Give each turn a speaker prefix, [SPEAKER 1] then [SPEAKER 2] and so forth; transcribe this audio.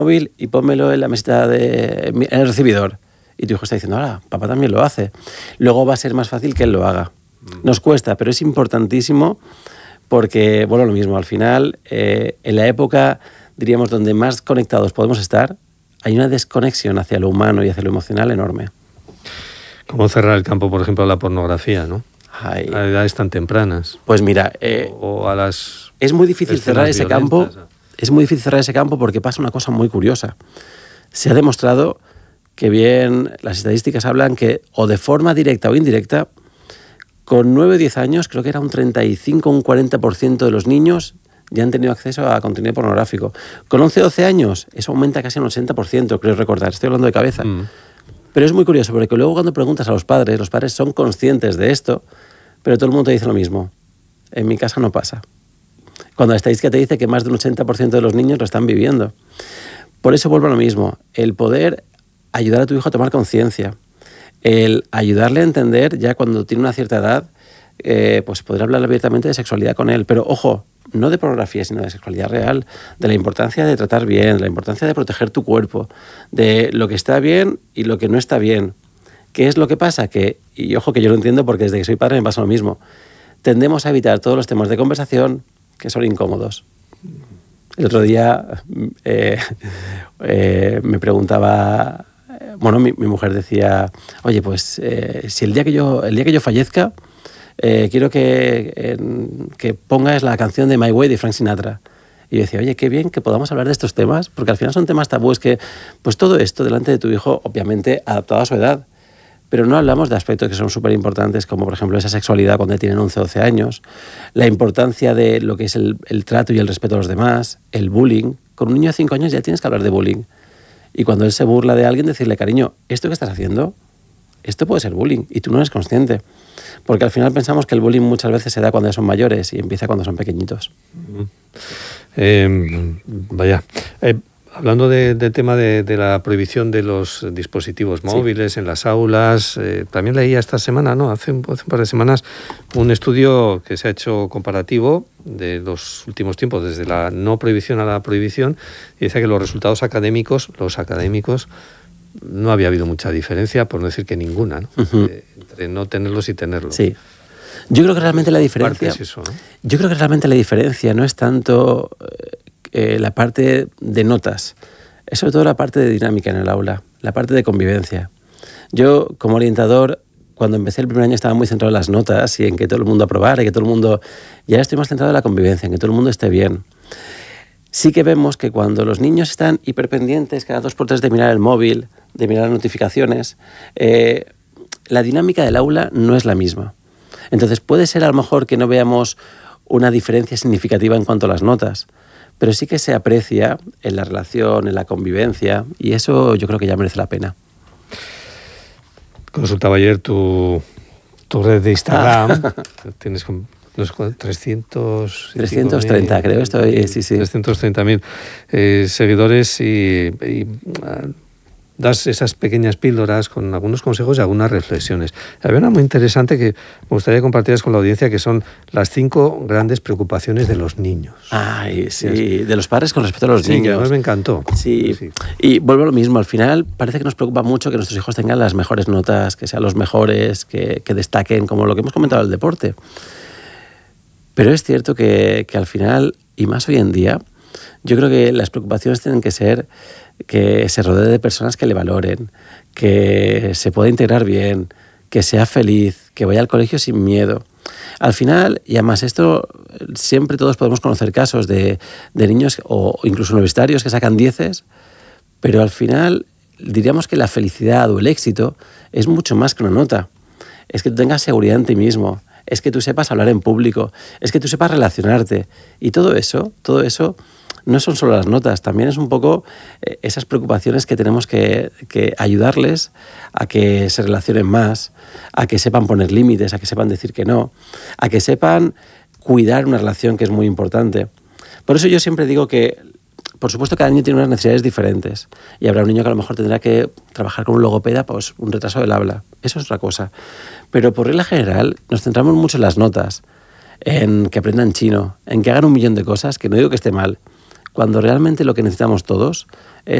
[SPEAKER 1] móvil y pónmelo en la mesita en el recibidor. Y tu hijo está diciendo, ahora, papá también lo hace. Luego va a ser más fácil que él lo haga. Nos cuesta, pero es importantísimo porque, bueno, lo mismo, al final, en la época, diríamos, donde más conectados podemos estar, hay una desconexión hacia lo humano y hacia lo emocional enorme.
[SPEAKER 2] ¿Cómo cerrar el campo, por ejemplo, a la pornografía, ¿no? A edades tan tempranas.
[SPEAKER 1] Pues mira,
[SPEAKER 2] o a las
[SPEAKER 1] es muy difícil cerrar ese campo. Es muy difícil cerrar ese campo porque pasa una cosa muy curiosa. Se ha demostrado que bien las estadísticas hablan que, o de forma directa o indirecta, con 9 o 10 años, creo que era un 35 o un 40% de los niños ya han tenido acceso a contenido pornográfico. Con 11 o 12 años, eso aumenta casi un 80%, creo recordar. Estoy hablando de cabeza. Pero es muy curioso, porque luego cuando preguntas a los padres son conscientes de esto, pero todo el mundo te dice lo mismo. En mi casa no pasa. Cuando la estadística te dice que más de un 80% de los niños lo están viviendo. Por eso vuelvo a lo mismo. El poder ayudar a tu hijo a tomar conciencia. El ayudarle a entender ya cuando tiene una cierta edad, pues poder hablar abiertamente de sexualidad con él. Pero ojo, no de pornografía, sino de sexualidad real, de la importancia de tratar bien, de la importancia de proteger tu cuerpo, de lo que está bien y lo que no está bien. ¿Qué es lo que pasa? Y ojo que yo lo entiendo porque desde que soy padre me pasa lo mismo. Tendemos a evitar todos los temas de conversación que son incómodos. El otro día me preguntaba, bueno, mi mujer decía, oye, pues si el día que yo fallezca, quiero que pongas la canción de My Way de Frank Sinatra. Y yo decía, oye, qué bien que podamos hablar de estos temas, porque al final son temas tabúes que, pues todo esto delante de tu hijo, obviamente adaptado a su edad, pero no hablamos de aspectos que son súper importantes, como por ejemplo esa sexualidad cuando tienen 11 o 12 años, la importancia de lo que es el trato y el respeto a los demás, el bullying. Con un niño de 5 años ya tienes que hablar de bullying. Y cuando él se burla de alguien, decirle, cariño, ¿esto que estás haciendo? Esto puede ser bullying y tú no eres consciente. Porque al final pensamos que el bullying muchas veces se da cuando son mayores y empieza cuando son pequeñitos.
[SPEAKER 2] Hablando del tema de la prohibición de los dispositivos móviles en las aulas, también leía esta semana, ¿no? Hace un par de semanas, un estudio que se ha hecho comparativo de los últimos tiempos, desde la no prohibición a la prohibición, y decía que los resultados académicos, no había habido mucha diferencia, por no decir que ninguna, ¿no? Entre no tenerlos y tenerlos.
[SPEAKER 1] Sí. Yo creo que realmente la diferencia...
[SPEAKER 2] Es eso, ¿no?
[SPEAKER 1] Yo creo que realmente la diferencia no es tanto la parte de notas, es sobre todo la parte de dinámica en el aula, la parte de convivencia. Yo, como orientador, cuando empecé el primer año estaba muy centrado en las notas y en que todo el mundo aprobara y que todo el mundo... Y ahora estoy más centrado en la convivencia, en que todo el mundo esté bien. Sí que vemos que cuando los niños están hiperpendientes, cada 2 por 3 de mirar el móvil, de mirar las notificaciones, la dinámica del aula no es la misma. Entonces puede ser a lo mejor que no veamos una diferencia significativa en cuanto a las notas, pero sí que se aprecia en la relación, en la convivencia, y eso yo creo que ya merece la pena.
[SPEAKER 2] Consultaba ayer tu red de Instagram. Tienes no sé,
[SPEAKER 1] 330, creo, estoy, sí.
[SPEAKER 2] 330.000 seguidores y das esas pequeñas píldoras con algunos consejos y algunas reflexiones. Había una muy interesante que me gustaría que compartieras con la audiencia, que son las 5 grandes preocupaciones de los niños.
[SPEAKER 1] Ay, sí, de los padres con respecto a los niños.
[SPEAKER 2] Sí, además me encantó.
[SPEAKER 1] Sí, y vuelvo a lo mismo, al final parece que nos preocupa mucho que nuestros hijos tengan las mejores notas, que sean los mejores, que destaquen, como lo que hemos comentado del deporte. Pero es cierto que al final, y más hoy en día, yo creo que las preocupaciones tienen que ser que se rodee de personas que le valoren, que se pueda integrar bien, que sea feliz, que vaya al colegio sin miedo. Al final, y además esto, siempre todos podemos conocer casos de niños o incluso universitarios que sacan 10, pero al final diríamos que la felicidad o el éxito es mucho más que una nota. Es que tú tengas seguridad en ti mismo, es que tú sepas hablar en público, es que tú sepas relacionarte. Y todo eso no son solo las notas, también es un poco esas preocupaciones que tenemos que ayudarles a que se relacionen más, a que sepan poner límites, a que sepan decir que no, a que sepan cuidar una relación, que es muy importante. Por eso yo siempre digo que, por supuesto, cada niño tiene unas necesidades diferentes y habrá un niño que a lo mejor tendrá que trabajar con un logopeda, pues un retraso del habla. Eso es otra cosa. Pero por regla general nos centramos mucho en las notas, en que aprendan chino, en que hagan 1.000.000 de cosas, que no digo que esté mal. cuando realmente lo que necesitamos todos